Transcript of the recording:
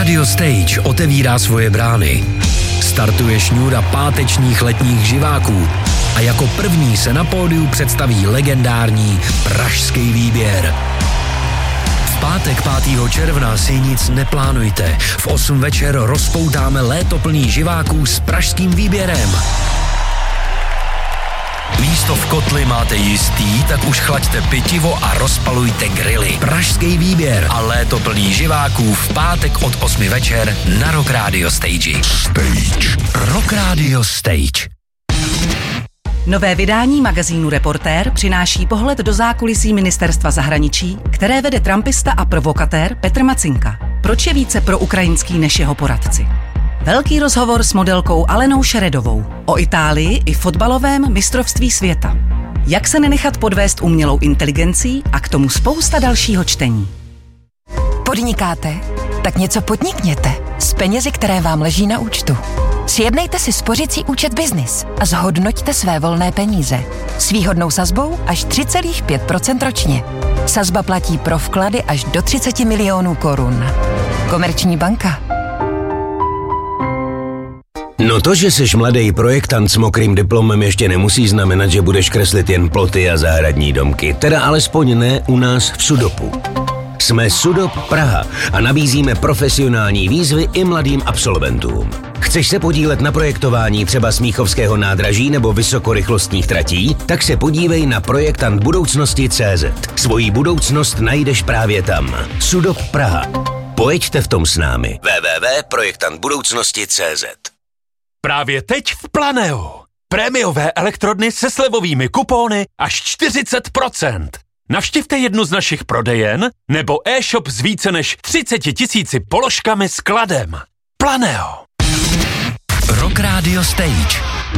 Radio Stage otevírá svoje brány. Startuje šňůra pátečních letních živáků a jako první se na pódiu představí legendární Pražský výběr. V pátek 5. června si nic neplánujte. V 8 večer rozpoutáme léto plný živáků s pražským výběrem. Místo v kotli máte jistý, tak už chlaďte pitivo a rozpalujte grily. Pražský výběr a léto plný živáků v pátek od 8 večer na Rock Radio Stage. Rock Radio Stage. Nové vydání magazínu Reportér přináší pohled do zákulisí ministerstva zahraničí, které vede trumpista a provokatér Petr Macinka. Proč je více proukrajinský než jeho poradci? Velký rozhovor s modelkou Alenou Šeredovou o Itálii i fotbalovém mistrovství světa. Jak se nenechat podvést umělou inteligencí a k tomu spousta dalšího čtení. Podnikáte? Tak něco podnikněte s penězi, které vám leží na účtu. Sjednejte si spořicí účet Business a zhodnoťte své volné peníze. S výhodnou sazbou až 3,5% ročně. Sazba platí pro vklady až do 30 milionů korun. Komerční banka. No to, že jsi mladý projektant s mokrým diplomem, ještě nemusí znamenat, že budeš kreslit jen ploty a zahradní domky. Teda alespoň ne u nás v Sudopu. Jsme Sudop Praha a nabízíme profesionální výzvy i mladým absolventům. Chceš se podílet na projektování třeba Smíchovského nádraží nebo vysokorychlostních tratí? Tak se podívej na projektantbudoucnosti.cz. Svoji budoucnost najdeš právě tam. Sudop Praha. Pojeďte v tom s námi. www.projektantbudoucnosti.cz. Právě teď v Planeu. Prémiové elektrodny se slevovými kupóny až 40%. Navštivte jednu z našich prodejen nebo e-shop s více než 30 000 položkami s kladem. Planeo. Rock Radio Stage.